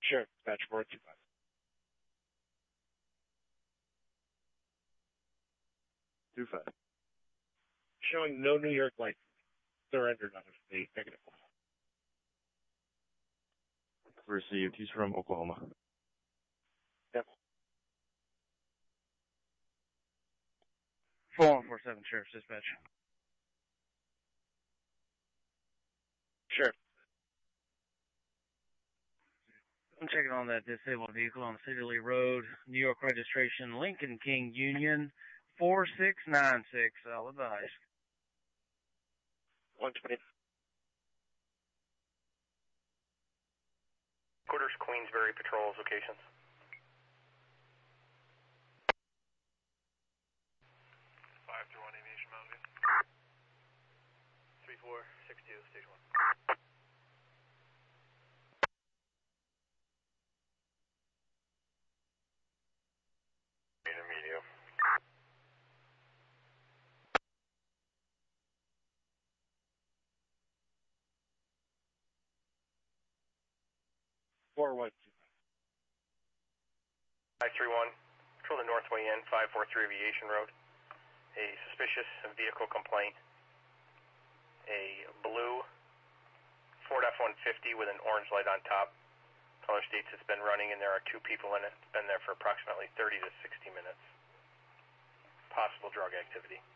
Sure, dispatch 425. Showing no New York license. Surrendered on a state negative. Received. He's from Oklahoma. Yep. 4147 Sheriff's Dispatch. Sure. I'm checking on that disabled vehicle on Cedar Lee Road, New York registration, Lincoln King Union, 4696. I'll advise. 120. Quarters, Queensbury Patrol's locations. 531 Aviation Mountain. 3462, Station 1. Medium. 412. 531, control the Northway Inn, 543 Aviation Road. A suspicious vehicle complaint. A blue Ford F-150 with an orange light on top. Caller states it's been running and there are 2 people in it. It's been there for approximately 30 to 60 minutes. Possible drug activity.